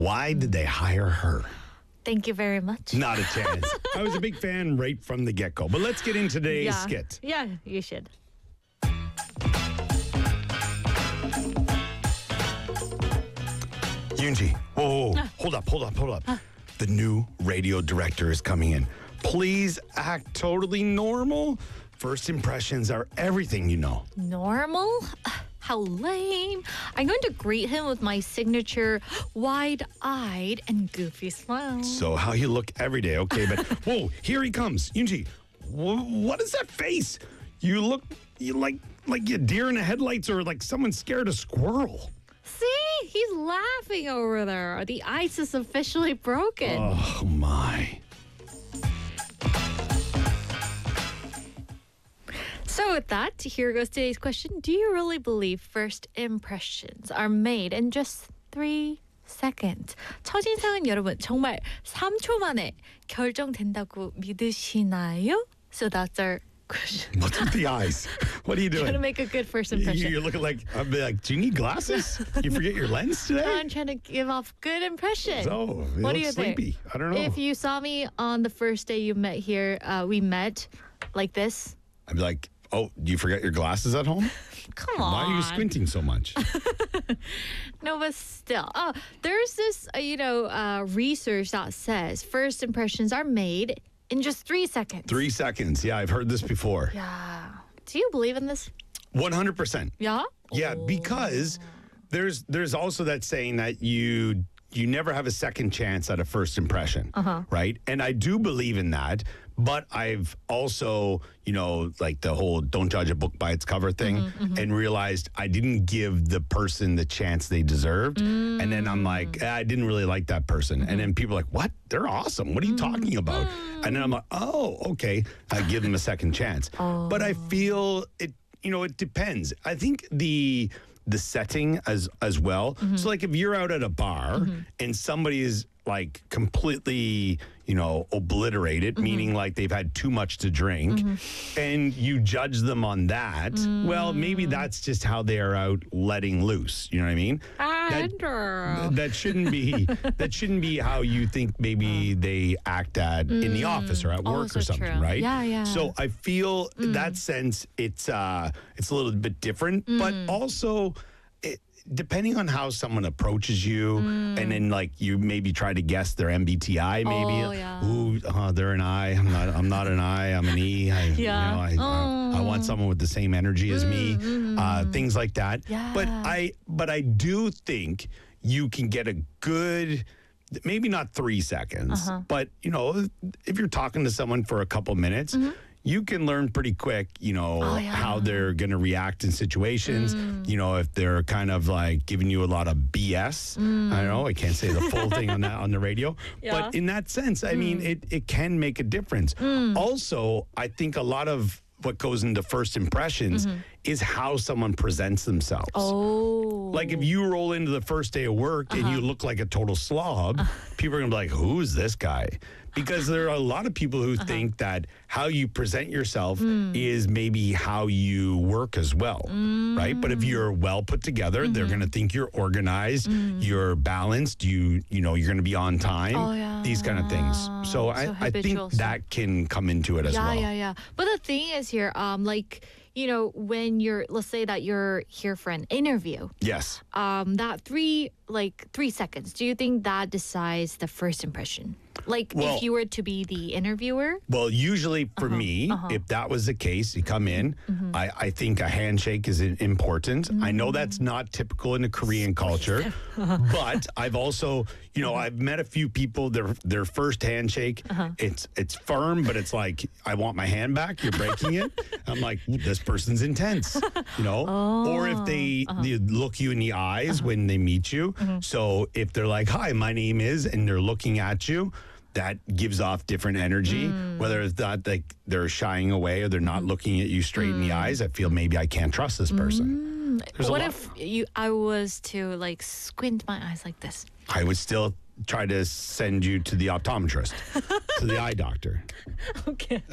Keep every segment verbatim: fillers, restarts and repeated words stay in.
Why did they hire her? Thank you very much. Not a chance. I was a big fan right from the get-go. But let's get into today's yeah. skit. Yeah, you should. Yoonji, whoa, whoa, whoa. hold up, hold up, hold up. The new radio director is coming in. Please act totally normal. First impressions are everything you know. Normal? How lame. I'm going to greet him with my signature wide-eyed and goofy smile. So how you look every day, okay? But whoa, here he comes. Yoonji, wh- what is that face? You look you like like a deer in the headlights or like someone scared a squirrel. See? He's laughing over there. The ice is officially broken. Oh, my. So with that, here goes today's question. Do you really believe first impressions are made in just three seconds? 첫인상은 여러분 정말 삼 초 만에 결정된다고 믿으시나요? So that's our question. What's with the eyes? What are you doing? Trying to make a good first You- impression. You're looking like, I'd be like, do you need glasses? You forget your lens today? I'm trying to give off good impression. Oh, you What look do you think? sleepy. I don't know. If you saw me on the first day you met here, uh, we met like this. I'd be like, oh, do you forget your glasses at home? Come on. Why are you squinting so much? No, but still. Oh, there's this, uh, you know, uh, research that says first impressions are made in just three seconds. Three seconds. Yeah, I've heard this before. Yeah. Do you believe in this? one hundred percent. Yeah? Yeah, because there's there's also that saying that you you never have a second chance at a first impression, Uh-huh. right? And I do believe in that, but I've also, you know, like the whole don't judge a book by its cover thing Mm-hmm, and realized I didn't give the person the chance they deserved. And then I'm like, eh, I didn't really like that person. Mm-hmm. And then people are like, what? They're awesome. What are you talking about? And then I'm like, oh, okay. I give them a second chance. But I feel it, you know, it depends. I think the the setting as as well. So like if you're out at a bar and somebody is like completely, you know, obliterated, meaning like they've had too much to drink, and you judge them on that, well, maybe that's just how they are out letting loose. You know what I mean? That- Andrew. that shouldn't be that shouldn't be how you think maybe they act at in the office or at work Also or something, true. right? Yeah, yeah. So I feel in that sense it's uh it's a little bit different, but also it, depending on how someone approaches you, and then like you maybe try to guess their M B T I, maybe. Oh, yeah. Ooh, uh, they're an I. I'm not. I'm not an I. I'm an E. I, Yeah. You know, I, I, I want someone with the same energy as me. Uh, things like that. Yeah. But I. But I do think you can get a good. Maybe not three seconds, Uh-huh. but you know, if you're talking to someone for a couple minutes, you can learn pretty quick, you know, Mm-hmm. Oh, yeah. how they're going to react in situations. Mm. You know, if they're kind of like giving you a lot of B S. I don't know. I can't say the full thing on that on the radio. Yeah. But in that sense, I mean, it, it can make a difference. Also, I think a lot of what goes into first impressions is how someone presents themselves. Oh. Like if you roll into the first day of work and you look like a total slob, people are gonna be like, "Who's this guy?" Because there are a lot of people who think that how you present yourself is maybe how you work as well, right? But if you're well put together, they're gonna think you're organized, you're balanced, you you know, you're gonna be on time, Oh, yeah. these kind of things. So, I, So I think habitual. that can come into it as yeah, well. yeah, yeah. But the thing is here, um, like, you know, when you're, let's say that you're here for an interview, Yes. um, that three, like three seconds, do you think that decides the first impression? Like Well- if you were to be the interviewer? Well, usually for Uh-huh, me, if that was the case, you come in, Mm-hmm. I, I think a handshake is i- important. I know that's not typical in the Korean culture, but I've also, you know, I've met a few people, their their first handshake, Uh-huh. it's it's firm, but it's like, I want my hand back, you're breaking it. I'm like, "Ooh, this person's intense, you know? Or if they, Oh, uh-huh. they look you in the eyes when they meet you. Mm-hmm. So if they're like, hi, my name is, and they're looking at you, that gives off different energy, Mm. whether it's not like they're shying away or they're not looking at you straight in the Mm. eyes. I feel maybe I can't trust this person. There's a What lot- if you? I was to like squint my eyes like this? I would still try to send you to the optometrist, to the eye doctor. Okay.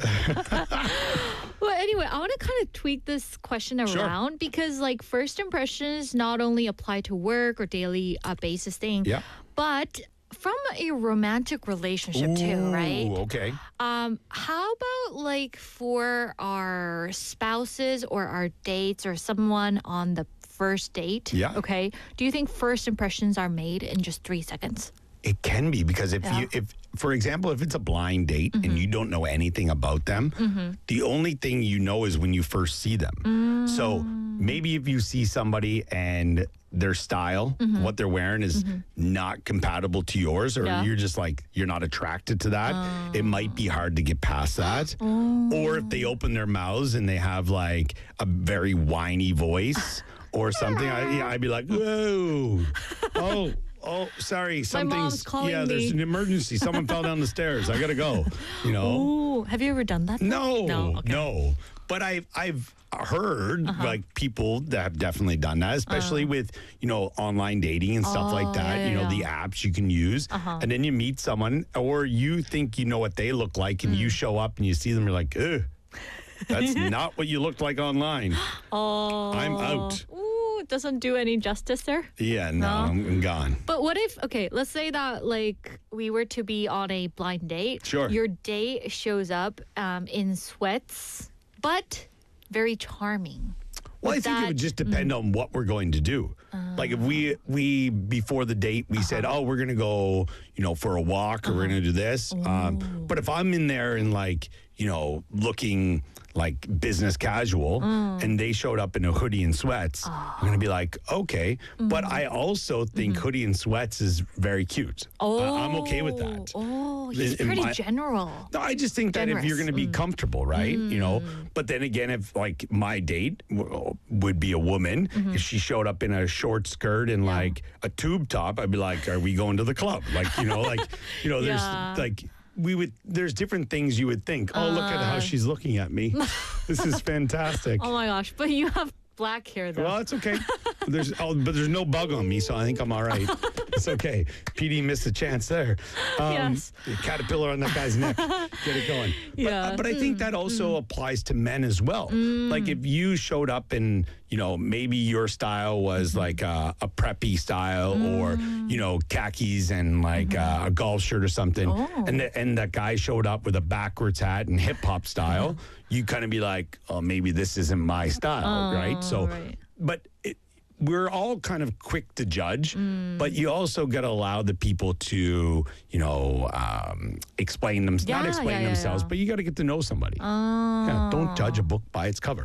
Well, anyway, I want to kind of tweak this question Sure. around because, like, first impressions not only apply to work or daily uh, basis thing, Yeah. but from a romantic relationship too, right? Ooh, okay. Um, how about like for our spouses or our dates or someone on the first date? Yeah. Okay. Do you think first impressions are made in just three seconds? It can be because if Yeah. you, if for example, if it's a blind date and you don't know anything about them, the only thing you know is when you first see them. So maybe if you see somebody and their style, what they're wearing is not compatible to yours, or Yeah. you're just like, you're not attracted to that, it might be hard to get past that. Or if they open their mouths and they have like a very whiny voice or something, I, yeah, I'd be like, whoa, oh. Oh, sorry. Something's mom's calling yeah. There's me. an emergency. Someone fell down the stairs. I gotta go. You know. Oh, have you ever done that? No, No, no. okay. But I've I've heard Uh-huh. like people that have definitely done that, especially with you know online dating and stuff Oh, like that. yeah, you know yeah. the apps you can use, Uh-huh. and then you meet someone, or you think you know what they look like, and Mm. you show up and you see them, you're like, ugh, that's not what you looked like online. Oh, I'm out. Ooh, it doesn't do any justice there. Yeah, no, No? I'm, I'm gone. But what if, okay, let's say that like we were to be on a blind date. Sure. Your date shows up um, in sweats, but very charming. Well, I Would think it that- would just depend on what we're going to do. Like if we we before the date we said, oh, we're gonna go, you know, for a walk or we're gonna do this. Um, but if I'm in there and like, you know, looking like business casual, and they showed up in a hoodie and sweats, I'm gonna be like, okay. But I also think hoodie and sweats is very cute. Oh, I- I'm okay with that. Oh, he's In- in pretty my- general. No, I just think that if you're Generous. going to be comfortable, right? You know, but then again, if like my date w- would be a woman, if she showed up in a short skirt and like a tube top, I'd be like, "Are we going to the club?" Like, you know, like, you know, there's Yeah. like we would. There's different things you would think. Oh, look at how she's looking at me. This is fantastic. Oh my gosh, but you have black hair though. Well, it's okay. There's oh, but there's no bug on me, so I think I'm all right. It's okay. P D missed a chance there. Um, Yes. the caterpillar on that guy's neck. Get it going. But, Yeah. uh, but I think that also applies to men as well. Like if you showed up and you know maybe your style was like a, a preppy style, or you know khakis and like uh, a golf shirt or something, Oh. and the, and that guy showed up with a backwards hat and hip hop style, you kind of be like, oh, maybe this isn't my style, right? So, right. but it, we're all kind of quick to judge, but you also got to allow the people to, you know, um, explain them, Yeah, not explain yeah, yeah, themselves, yeah. but you got to get to know somebody. Oh, Yeah, don't judge a book by its cover.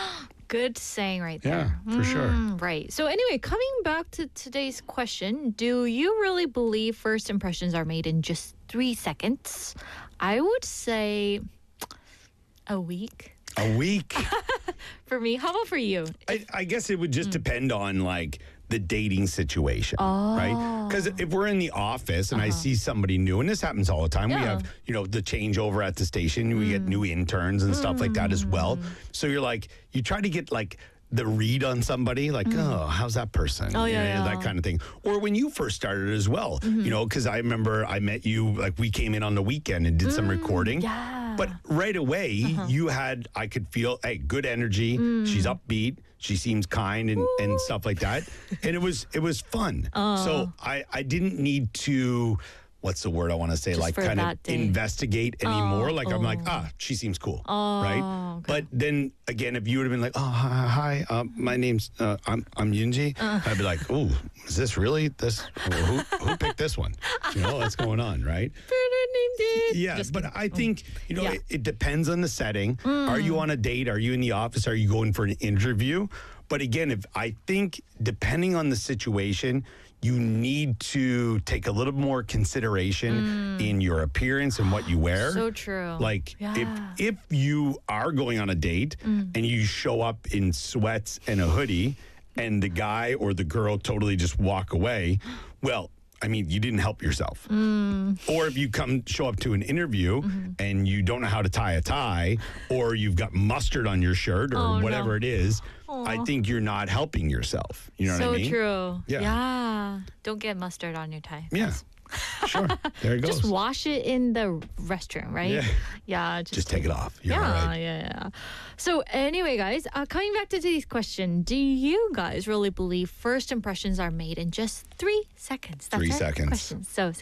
good saying right Yeah, there. for sure. Mm, right. So anyway, coming back to today's question, do you really believe first impressions are made in just three seconds? I would say a week. A week. For me, how about for you? I, I guess it would just depend on like the dating situation, right? Because if we're in the office and I see somebody new, and this happens all the time, we Yeah. have, you know, the changeover at the station, we get new interns and stuff like that as well. So you're like, you try to get like the read on somebody, like, oh, how's that person? Oh, You yeah, know, yeah. that kind of thing. Or when you first started as well, you know, because I remember I met you, like we came in on the weekend and did some recording. Yeah. But right away, Uh-huh. you had, I could feel, hey, good energy. Mm. She's upbeat. She seems kind and, and stuff like that. And it was it was fun. So I, I didn't need to, what's the word I want to say? Just like for kind of that day. investigate anymore. Like I'm like, oh. ah, she seems cool. right? okay. But then again, if you would have been like, oh, hi, hi uh, my name's, uh, I'm, I'm Yunji. Uh. I'd be like, oh, is this really this? Who, who picked this one? You know, what's going on, right? Yeah, Just but I think, you know, Yeah. it, it depends on the setting. Are you on a date? Are you in the office? Are you going for an interview? But again, if I think depending on the situation, you need to take a little more consideration in your appearance and what you wear. So true. Like Yeah. if if you are going on a date and you show up in sweats and a hoodie and the guy or the girl totally just walk away, well, I mean, you didn't help yourself. Or if you come show up to an interview and you don't know how to tie a tie, or you've got mustard on your shirt or Oh, no. whatever it is, I Aw. think you're not helping yourself. You know so what I mean? true. Yeah. Yeah. Don't get mustard on your tie. Yeah. guys. Sure. There it goes. Just wash it in the restroom, right? Yeah. Yeah, just, Just take it off. You're yeah, all right. yeah, yeah. So anyway, guys, uh, coming back to today's question, do you guys really believe first impressions are made in just three seconds? That's Three our seconds. question. So